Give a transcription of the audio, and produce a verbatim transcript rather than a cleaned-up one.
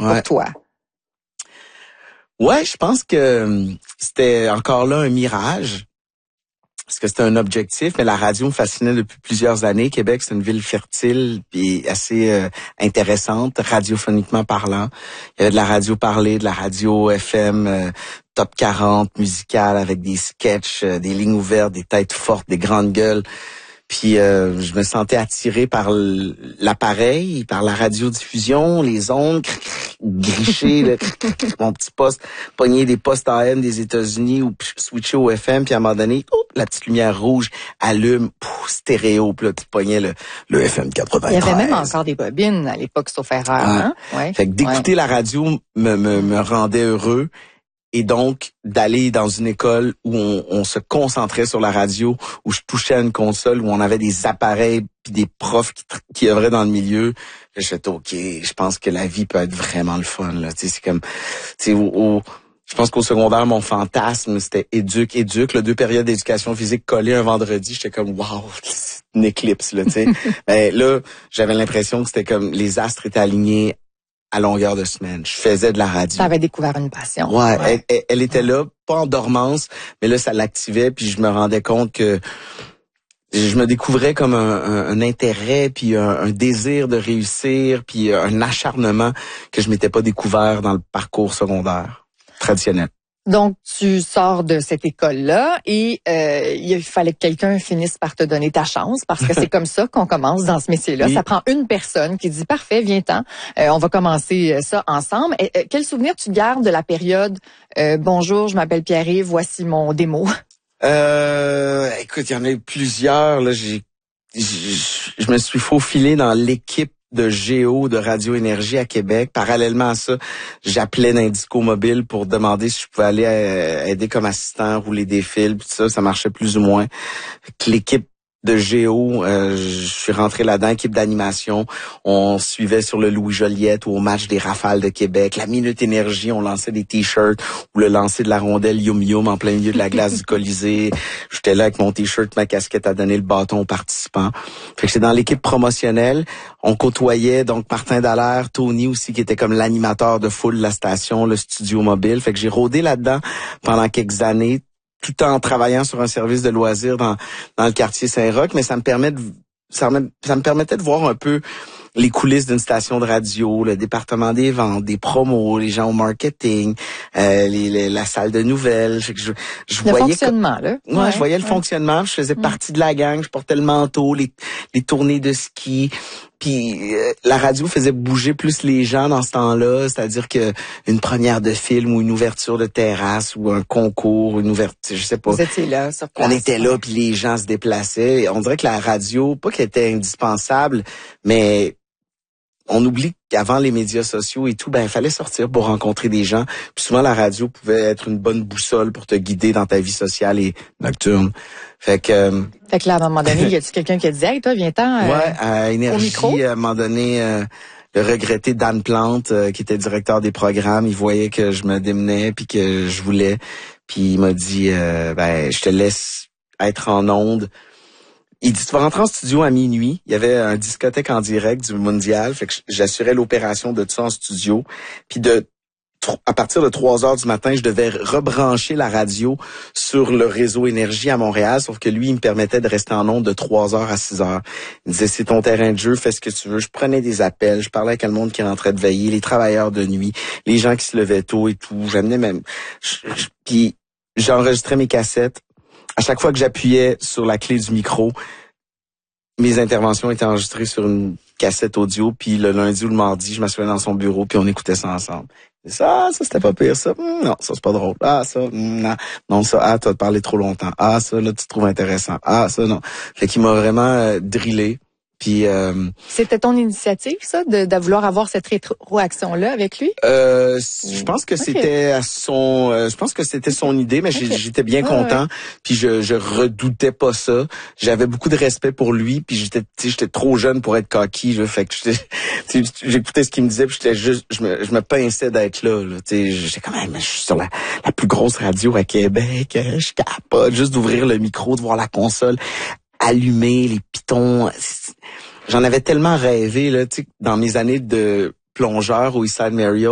ouais. pour toi? Ouais, je pense que c'était encore là un mirage. Parce que c'était un objectif, mais la radio me fascinait depuis plusieurs années. Québec, c'est une ville fertile et assez euh, intéressante, radiophoniquement parlant. Il y avait de la radio parlée, de la radio F M, euh, top quarante, musicale, avec des sketchs, euh, des lignes ouvertes, des têtes fortes, des grandes gueules. Puis euh, je me sentais attiré par l'appareil, par la radiodiffusion, les ondes, gricher, le, mon petit poste, pogner des postes A M des États-Unis ou switcher au F M, puis à un moment donné, oh, la petite lumière rouge allume, pouf, stéréo, puis là, tu pognais le, le F M quatre-vingt-treize. Il y avait même encore des bobines à l'époque, sauf erreur. Ah. Hein? Ouais. Fait que d'écouter ouais. la radio me, me, me rendait heureux. Et donc, d'aller dans une école où on, on se concentrait sur la radio, où je touchais à une console, où on avait des appareils puis des profs qui, qui œuvraient dans le milieu, je suis OK, je pense que la vie peut être vraiment le fun. Là. Tu sais, c'est comme, tu sais, au, au, je pense qu'au secondaire, mon fantasme, c'était éduc, éduc, là, deux périodes d'éducation physique collées un vendredi. J'étais comme, wow, c'est une éclipse, là, tu sais. Ben, là, j'avais l'impression que c'était comme les astres étaient alignés à longueur de semaine. Je faisais de la radio. Tu avais découvert une passion. Ouais, ouais. Elle, elle, elle était là, pas en dormance, mais là, ça l'activait, puis je me rendais compte que je me découvrais comme un, un, un intérêt, puis un, un désir de réussir, puis un acharnement que je m'étais pas découvert dans le parcours secondaire traditionnel. Donc, tu sors de cette école-là et euh, il fallait que quelqu'un finisse par te donner ta chance parce que c'est comme ça qu'on commence dans ce métier-là. Oui. Ça prend une personne qui dit « Parfait, viens-t'en, euh, on va commencer ça ensemble ». Et, euh, quel souvenir tu gardes de la période euh, « Bonjour, je m'appelle Pierre-Yves, voici mon démo ». Euh, écoute, il y en a eu plusieurs. Là, j'ai, je me suis faufilé dans l'équipe de Géo, de Radio Énergie à Québec. Parallèlement à ça, j'appelais d'Indico Mobile pour demander si je pouvais aller euh, aider comme assistant, rouler des fils, puis tout ça, ça marchait plus ou moins. L'équipe de Géo, euh, je suis rentré là-dedans, équipe d'animation. On suivait sur le Louis Joliette ou au match des Rafales de Québec. La Minute Énergie, on lançait des t-shirts ou le lancer de la rondelle Yum Yum en plein milieu de la glace du Colisée. J'étais là avec mon t-shirt, ma casquette à donner le bâton aux participants. Fait que j'étais dans l'équipe promotionnelle. On côtoyait donc Martin Dallaire, Tony aussi, qui était comme l'animateur de foule de la station, le studio mobile. Fait que j'ai rôdé là-dedans pendant quelques années, tout en travaillant sur un service de loisirs dans dans le quartier Saint-Roch, mais ça me permet de ça me, ça me permettait de voir un peu les coulisses d'une station de radio, le département des ventes, des promos, les gens au marketing, euh, les, les, la salle de nouvelles. Je, je, je le voyais fonctionnement, là. Ouais, ouais, je voyais le ouais. fonctionnement. Je faisais mmh. partie de la gang. Je portais le manteau, les, les tournées de ski. Puis euh, la radio faisait bouger plus les gens dans ce temps-là, c'est-à-dire que une première de film ou une ouverture de terrasse ou un concours, une ouverture, je sais pas. Vous étiez là, sur place. On était là, puis les gens se déplaçaient. On dirait que la radio, pas qu'elle était indispensable, mais on oublie qu'avant les médias sociaux et tout, ben il fallait sortir pour rencontrer des gens. Puis souvent la radio pouvait être une bonne boussole pour te guider dans ta vie sociale et nocturne. Fait que euh, fait que là à un moment donné, y a-tu quelqu'un qui a dit "Hey toi, viens-t'en euh, ouais, à Énergie à un moment donné euh, le regretté Dan Plante euh, qui était directeur des programmes, il voyait que je me démenais puis que je voulais, puis il m'a dit euh, ben je te laisse être en onde. Il dit, tu vas rentrer en studio à minuit. Il y avait un discothèque en direct du Mondial. Fait que j'assurais l'opération de tout ça en studio. Puis de, à partir de trois heures du matin, je devais rebrancher la radio sur le réseau Énergie à Montréal. Sauf que lui, il me permettait de rester en onde de trois heures à six heures. Il disait, c'est ton terrain de jeu, fais ce que tu veux. Je prenais des appels. Je parlais avec le monde qui rentrait de veiller, les travailleurs de nuit, les gens qui se levaient tôt et tout. J'amenais même, je, je, puis j'enregistrais mes cassettes. À chaque fois que j'appuyais sur la clé du micro, mes interventions étaient enregistrées sur une cassette audio, puis le lundi ou le mardi, je m'assoyais dans son bureau, puis on écoutait ça ensemble. Ça, ça c'était pas pire, ça. Non, ça c'est pas drôle. Ah, ça, non. Non, ça, ah, t'as parlé trop longtemps. Ah, ça, là, tu te trouves intéressant. Ah, ça, non. Fait qu'il m'a vraiment euh, drillé. Puis euh, c'était ton initiative, ça, de, de vouloir avoir cette rétroaction-là avec lui? Euh, je pense que okay. c'était à son, euh, je pense que c'était son idée, mais okay. j'étais bien ah, content. Ouais. Puis je, je redoutais pas ça. J'avais beaucoup de respect pour lui. Puis j'étais, j'étais trop jeune pour être cocky. Là, fait que j'écoutais ce qu'il me disait. Puis j'étais juste, je me, je me pinçais d'être là. là j'étais quand même, je suis sur la, la plus grosse radio à Québec. Je capote juste d'ouvrir le micro, de voir la console allumer, les pitons. J'en avais tellement rêvé là, tu sais, dans mes années de plongeur au Eastside Marriott.